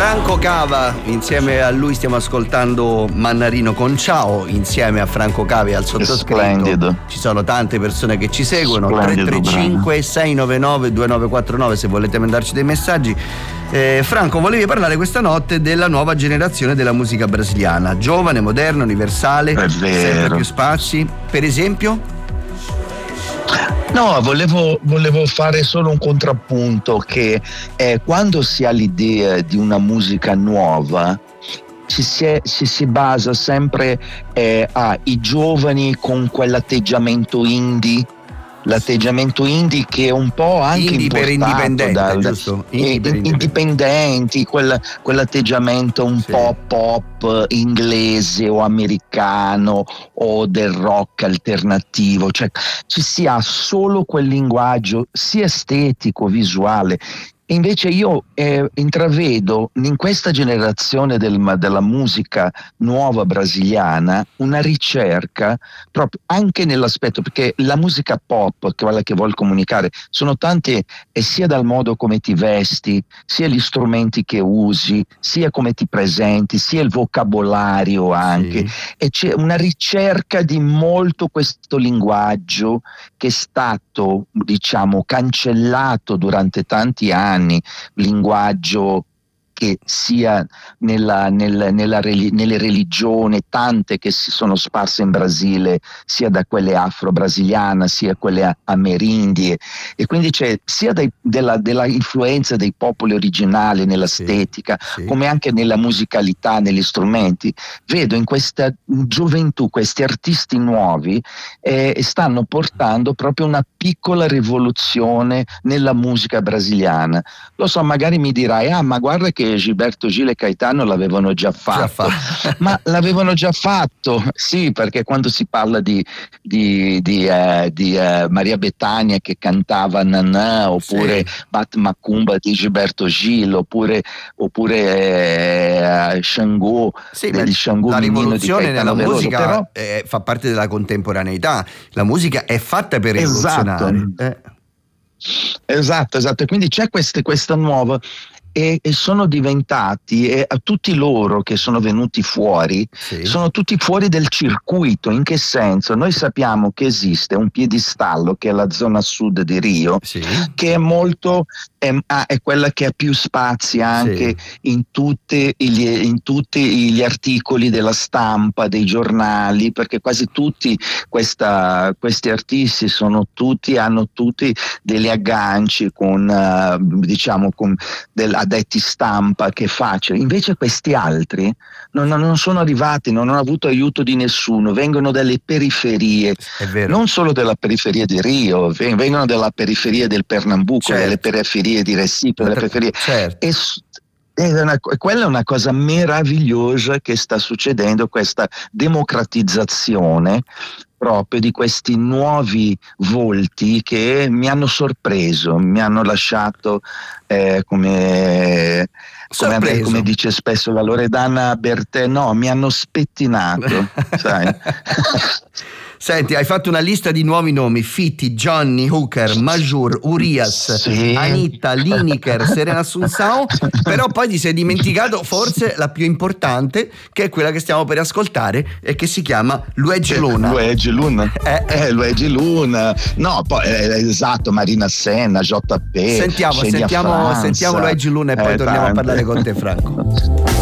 Franco Cava, insieme a lui stiamo ascoltando Mannarino con Ciao, insieme a Franco Cava e al sottoscritto. Splendido. Ci sono tante persone che ci seguono. Splendido, 335 699 2949 se volete mandarci dei messaggi. Franco, volevi parlare questa notte della nuova generazione della musica brasiliana, giovane, moderna, universale, sempre più spazi, per esempio? No, volevo fare solo un contrappunto che quando si ha l'idea di una musica nuova ci si basa sempre ai giovani con quell'atteggiamento indie. L'atteggiamento indie che è un po' anche indie per indipendente, giusto? Indipendenti, quell'atteggiamento un po' pop inglese o americano o del rock alternativo, cioè ci si ha solo quel linguaggio sia estetico, visuale. Invece io intravedo in questa generazione della musica nuova brasiliana una ricerca proprio anche nell'aspetto, perché la musica pop, quella che vuol comunicare, sono tante, sia dal modo come ti vesti, sia gli strumenti che usi, sia come ti presenti, sia il vocabolario anche, e c'è una ricerca di molto questo linguaggio che è stato, diciamo, cancellato durante tanti anni, linguaggio che sia nelle religioni tante che si sono sparse in Brasile, sia da quelle afro-brasiliane sia quelle amerindie, e quindi c'è sia della influenza dei popoli originali nell'estetica, come anche nella musicalità, negli strumenti. Vedo in questa gioventù questi artisti nuovi stanno portando proprio una piccola rivoluzione nella musica brasiliana. Lo so, magari mi dirai, ma guarda che Gilberto Gil e Caetano l'avevano già fatto. Ma l'avevano già fatto, sì, perché quando si parla di Maria Bethânia che cantava Nanà, oppure Bat Macumba di Gilberto Gil, oppure Xangô, di Xangô, la rivoluzione nella musica però fa parte della contemporaneità. La musica è fatta per rivoluzionare. Esatto. E quindi c'è questa nuova, e sono diventati, a tutti loro che sono venuti fuori, sono tutti fuori del circuito. In che senso? Noi sappiamo che esiste un piedistallo che è la zona sud di Rio, che è molto è quella che ha più spazi anche in tutti gli articoli della stampa, dei giornali, perché quasi tutti questi artisti hanno tutti degli agganci con addetti stampa che facciano. Invece questi altri non sono arrivati, non hanno avuto aiuto di nessuno, vengono dalle periferie, non solo della periferia di Rio, vengono dalla periferia del Pernambuco, dalle periferie di Recife, dalle periferie. Quella è una cosa meravigliosa che sta succedendo, questa democratizzazione proprio di questi nuovi volti che mi hanno sorpreso, mi hanno lasciato come dice spesso la Loredana Bertè, mi hanno spettinato, sai? Senti, hai fatto una lista di nuovi nomi: Fitti, Johnny Hooker, Majur, Urias, Anitta, Lineker, Serena Assunção, però poi ti sei dimenticato forse la più importante, che è quella che stiamo per ascoltare e che si chiama Luigi Luna. Luigi Luna. Luigi Luna. No, poi esatto, Marina Senna, JP. Sentiamo Luigi Luna e poi torniamo a parlare con te, Franco.